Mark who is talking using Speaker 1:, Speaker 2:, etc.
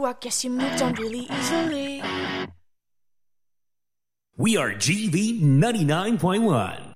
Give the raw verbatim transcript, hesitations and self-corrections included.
Speaker 1: you, I guess you moved on really easily.
Speaker 2: We are G V ninety-nine point one.